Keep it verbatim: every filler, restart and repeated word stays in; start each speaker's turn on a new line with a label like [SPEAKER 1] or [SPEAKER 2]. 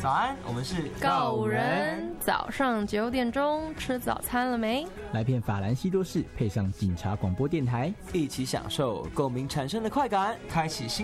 [SPEAKER 1] 早安，我们是
[SPEAKER 2] 告五人。早上九点钟吃早餐了没？
[SPEAKER 3] 来片法兰西多士，配上警察广播电台，
[SPEAKER 1] 一起享受共鸣产生的快感，开启新